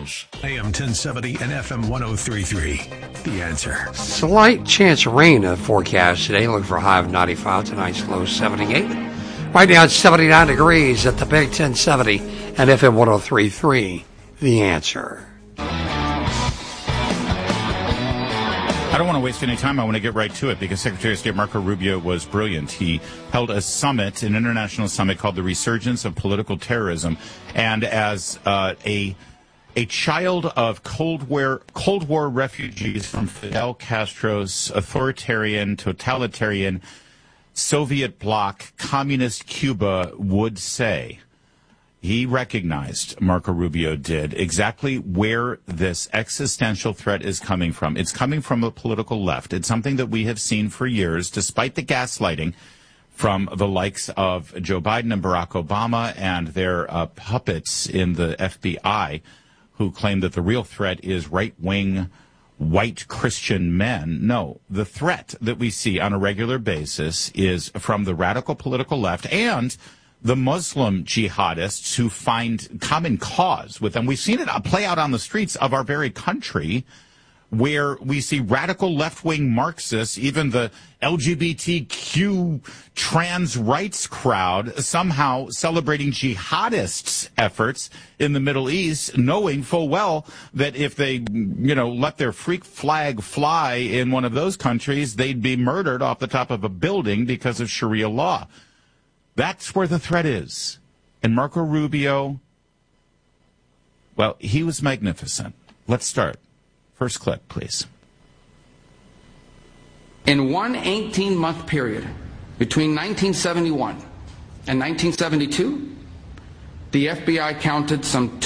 News, AM 1070 and FM 1033. The Answer. Slight chance of rain in the forecast today. Looking for a high of 95, tonight's low 78. Right now it's 79 degrees at the Big 1070 and FM 1033. The Answer. I don't want to waste any time. I want to get right to it because Secretary of State Marco Rubio was brilliant. He held a summit, an international summit called the Resurgence of Political Terrorism. And as a child of Cold War refugees from Fidel Castro's authoritarian, totalitarian Soviet bloc, communist Cuba would say, he recognized, Marco Rubio did, exactly where this existential threat is coming from. It's coming from the political left. It's something that we have seen for years, despite the gaslighting from the likes of Joe Biden and Barack Obama and their puppets in the FBI who claim that the real threat is right-wing white Christian men. No, the threat that we see on a regular basis is from the radical political left and the Muslim jihadists who find common cause with them. We've seen it play out on the streets of our very country where we see radical left-wing Marxists, even the LGBTQ trans rights crowd, somehow celebrating jihadists' efforts in the Middle East, knowing full well that if they, let their freak flag fly in one of those countries, they'd be murdered off the top of a building because of Sharia law. That's where the threat is. And Marco Rubio, well, he was magnificent. Let's start. First clip, please. In one 18-month period between 1971 and 1972, the FBI counted some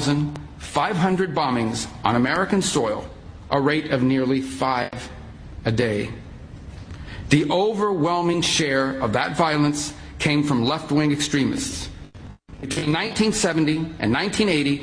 2,500 bombings on American soil, a rate of nearly 5 a day. The overwhelming share of that violence came from left-wing extremists. Between 1970 and 1980,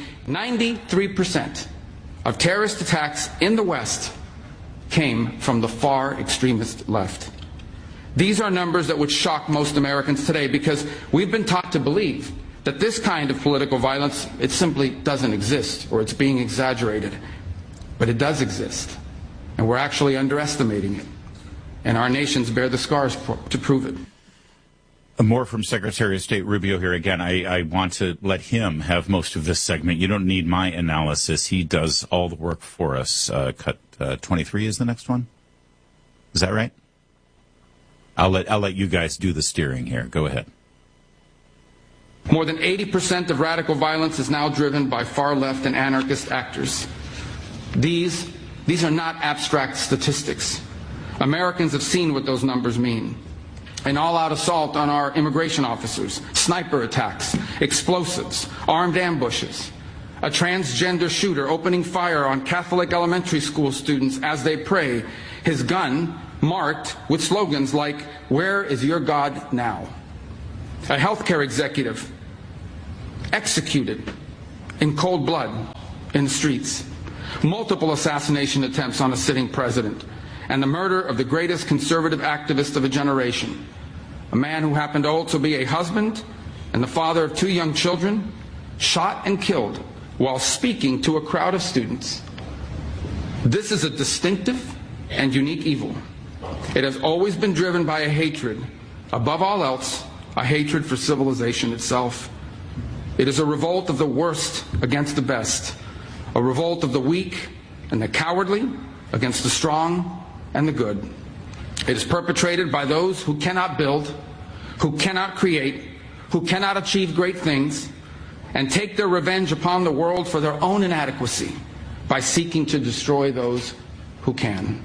93% of terrorist attacks in the West came from the far extremist left. These are numbers that would shock most Americans today because we've been taught to believe that this kind of political violence, it simply doesn't exist or it's being exaggerated. But it does exist, and we're actually underestimating it. And our nations bear the scars to prove it. More from Secretary of State Rubio here again. I want to let him have most of this segment. You don't need my analysis. He does all the work for us. Cut 23 is the next one. Is that right? I'll let you guys do the steering here. Go ahead. More than 80% of radical violence is now driven by far left and anarchist actors. These are not abstract statistics. Americans have seen what those numbers mean. An all-out assault on our immigration officers, sniper attacks, explosives, armed ambushes, a transgender shooter opening fire on Catholic elementary school students as they pray, his gun marked with slogans like, "Where is your God now?" A healthcare executive executed in cold blood in the streets. Multiple assassination attempts on a sitting president. And the murder of the greatest conservative activist of a generation. A man who happened to also be a husband and the father of 2 young children, shot and killed while speaking to a crowd of students. This is a distinctive and unique evil. It has always been driven by a hatred, above all else, a hatred for civilization itself. It is a revolt of the worst against the best, a revolt of the weak and the cowardly against the strong and the good. It is perpetrated by those who cannot build, who cannot create, who cannot achieve great things, and take their revenge upon the world for their own inadequacy by seeking to destroy those who can.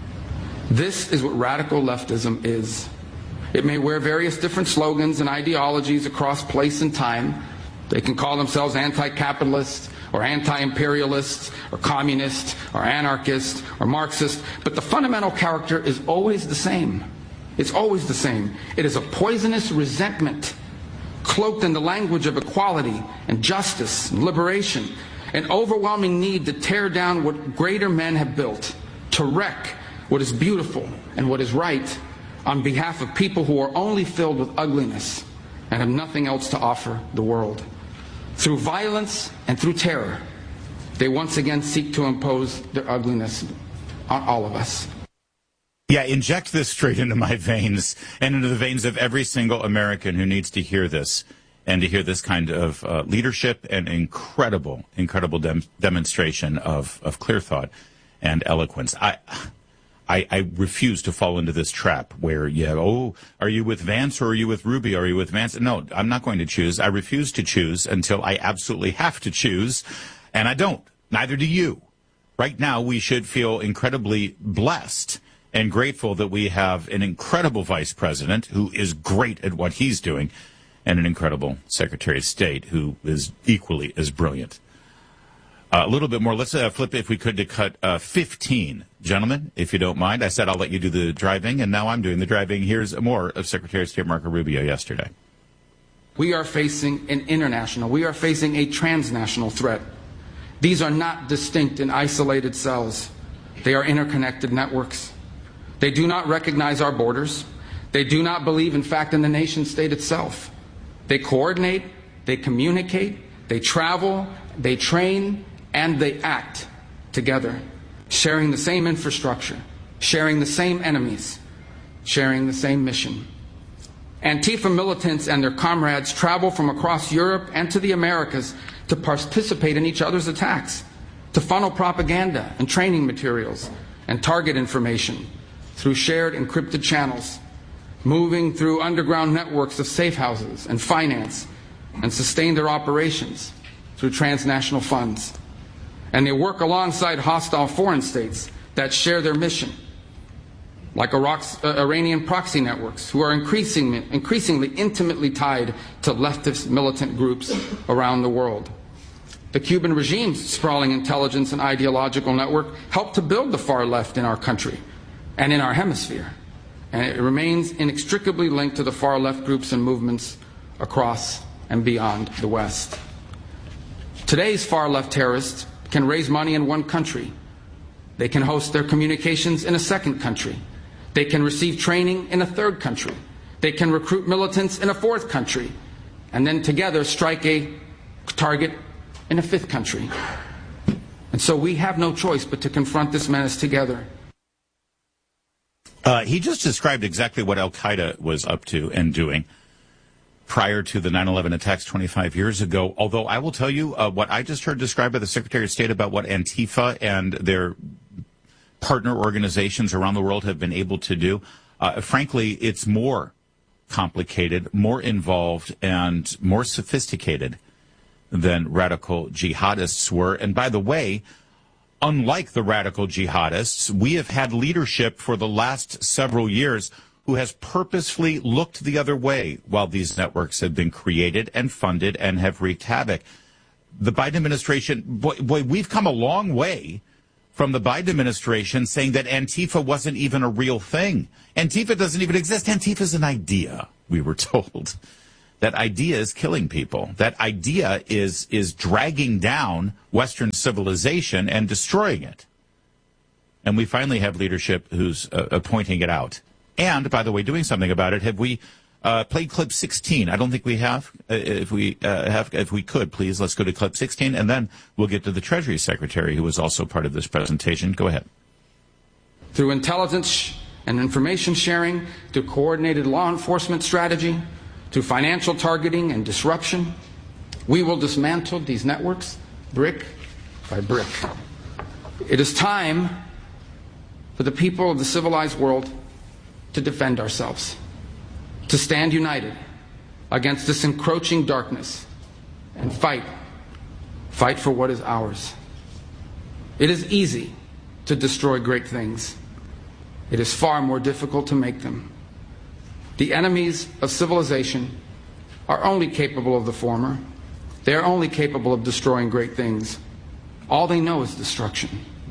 This is what radical leftism is. It may wear various different slogans and ideologies across place and time. They can call themselves anti-capitalist, or anti-imperialist, or communist, or anarchist, or Marxist, but the fundamental character is always the same. It's always the same. It is a poisonous resentment, cloaked in the language of equality and justice and liberation, an overwhelming need to tear down what greater men have built, to wreck what is beautiful and what is right on behalf of people who are only filled with ugliness and have nothing else to offer the world. Through violence and through terror, they once again seek to impose their ugliness on all of us. Yeah, inject this straight into my veins and into the veins of every single American who needs to hear this and to hear this kind of leadership and incredible demonstration of clear thought and eloquence. I refuse to fall into this trap where, are you with Vance or are you with Rubio? Are you with Vance? No, I'm not going to choose. I refuse to choose until I absolutely have to choose, and I don't. Neither do you. Right now, we should feel incredibly blessed and grateful that we have an incredible vice president who is great at what he's doing and an incredible Secretary of State who is equally as brilliant. A little bit more. Let's flip, if we could, to cut 15. Gentlemen, if you don't mind. I said I'll let you do the driving, and now I'm doing the driving. Here's more of Secretary of State Marco Rubio yesterday. We are facing we are facing a transnational threat. These are not distinct and isolated cells. They are interconnected networks. They do not recognize our borders. They do not believe, in fact, in the nation state itself. They coordinate, they communicate, they travel, they train, and they act together, sharing the same infrastructure, sharing the same enemies, sharing the same mission. Antifa militants and their comrades travel from across Europe and to the Americas to participate in each other's attacks, to funnel propaganda and training materials and target information through shared encrypted channels, moving through underground networks of safe houses and finance, and sustain their operations through transnational funds. And they work alongside hostile foreign states that share their mission, like Iranian proxy networks, who are increasingly intimately tied to leftist militant groups around the world. The Cuban regime's sprawling intelligence and ideological network helped to build the far left in our country and in our hemisphere, and it remains inextricably linked to the far left groups and movements across and beyond the West. Today's far left terrorists can raise money in one country. They can host their communications in a second country. They can receive training in a third country. They can recruit militants in a fourth country, and then together strike a target in a fifth country. And so we have no choice but to confront this menace together. He just described exactly what al-Qaeda was up to and doing prior to the 9/11 attacks 25 years ago. Although I will tell you what I just heard described by the Secretary of State about what Antifa and their partner organizations around the world have been able to do. Frankly, it's more complicated, more involved, and more sophisticated than radical jihadists were. And by the way, unlike the radical jihadists, we have had leadership for the last several years who has purposefully looked the other way while these networks have been created and funded and have wreaked havoc. The Biden administration, boy, we've come a long way from the Biden administration saying that Antifa wasn't even a real thing. Antifa doesn't even exist. Antifa's an idea, we were told. That idea is killing people. That idea is dragging down Western civilization and destroying it. And we finally have leadership who's pointing it out. And, by the way, doing something about it. Have we played clip 16? I don't think we have. If we could, please, let's go to clip 16, and then we'll get to the Treasury Secretary, who was also part of this presentation. Go ahead. Through intelligence and information sharing, through coordinated law enforcement strategy, through financial targeting and disruption, we will dismantle these networks brick by brick. It is time for the people of the civilized world to defend ourselves, to stand united against this encroaching darkness and fight for what is ours. It is easy to destroy great things. It is far more difficult to make them. The enemies of civilization are only capable of the former. They are only capable of destroying great things. All they know is destruction.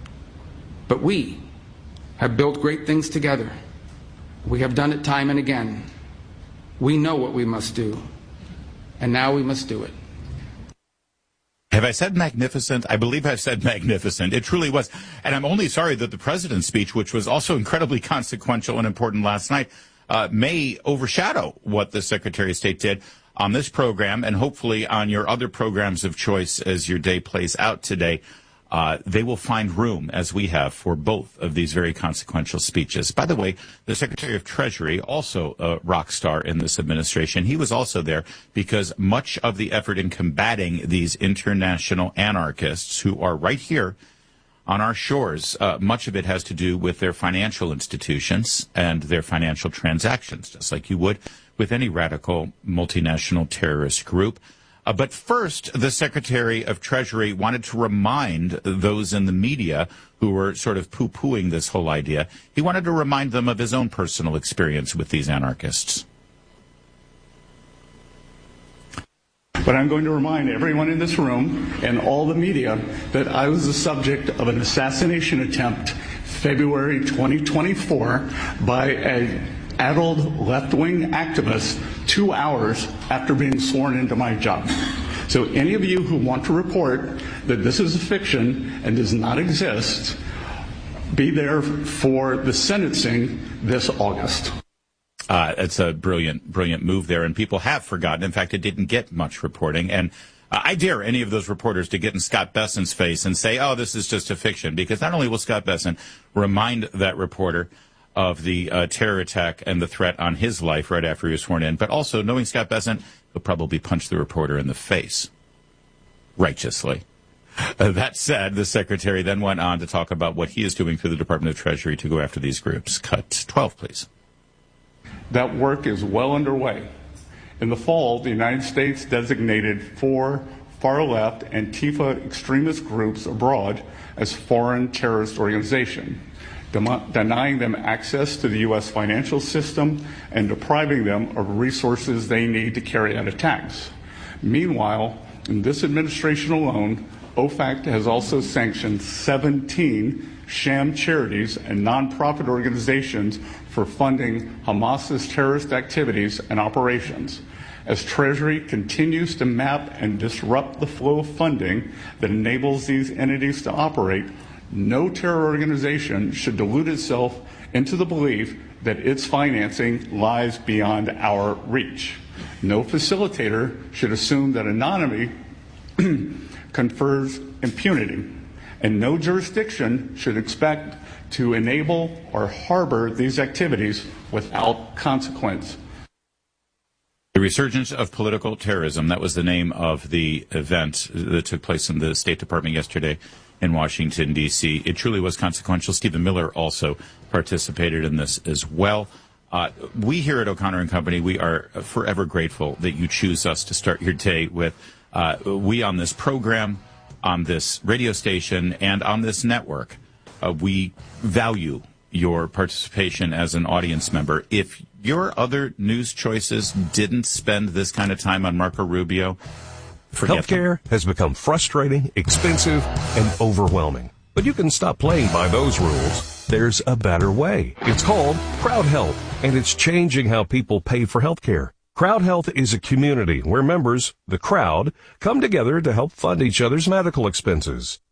But we have built great things together. We have done it time and again. We know what we must do, and now we must do it. Have I said magnificent? I believe I've said magnificent. It truly was. And I'm only sorry that the president's speech, which was also incredibly consequential and important last night, may overshadow what the Secretary of State did on this program and hopefully on your other programs of choice as your day plays out today. they will find room, as we have, for both of these very consequential speeches. By the way, the Secretary of Treasury, also a rock star in this administration, he was also there because much of the effort in combating these international anarchists who are right here on our shores, much of it has to do with their financial institutions and their financial transactions, just like you would with any radical multinational terrorist group. But first, the Secretary of Treasury wanted to remind those in the media who were sort of poo-pooing this whole idea, he wanted to remind them of his own personal experience with these anarchists. But I'm going to remind everyone in this room and all the media that I was the subject of an assassination attempt February 2024 by an addled left-wing activist 2 hours after being sworn into my job. So any of you who want to report that this is a fiction and does not exist, be there for the sentencing this August. It's a brilliant move there, and people have forgotten. In fact, it didn't get much reporting, and I dare any of those reporters to get in Scott Besson's face and say, oh, this is just a fiction, because not only will Scott Besson remind that reporter of the terror attack and the threat on his life right after he was sworn in, but also, knowing Scott Besson, he'll probably punch the reporter in the face, righteously. That said, the Secretary then went on to talk about what he is doing through the Department of Treasury to go after these groups. Cut 12, please. That work is well underway. In the fall, the United States designated 4 far-left Antifa extremist groups abroad as foreign terrorist organizations, denying them access to the U.S. financial system and depriving them of resources they need to carry out attacks. Meanwhile, in this administration alone, OFAC has also sanctioned 17 sham charities and nonprofit organizations for funding Hamas's terrorist activities and operations. As Treasury continues to map and disrupt the flow of funding that enables these entities to operate, no terror organization should delude itself into the belief that its financing lies beyond our reach. No facilitator should assume that anonymity confers impunity, and no jurisdiction should expect to enable or harbor these activities without consequence. The resurgence of political terrorism, that was the name of the event that took place in the State Department yesterday in Washington, D.C. It truly was consequential. Stephen Miller also participated in this as well. We here at O'Connor & Company, we are forever grateful that you choose us to start your day with. We on this program, on this radio station, and on this network, we value your participation as an audience member. If your other news choices didn't spend this kind of time on Marco Rubio, forget Healthcare has become frustrating, expensive, and overwhelming. But you can stop playing by those rules. There's a better way. It's called Crowd Health, and it's changing how people pay for healthcare. Crowd Health is a community where members, the crowd, come together to help fund each other's medical expenses.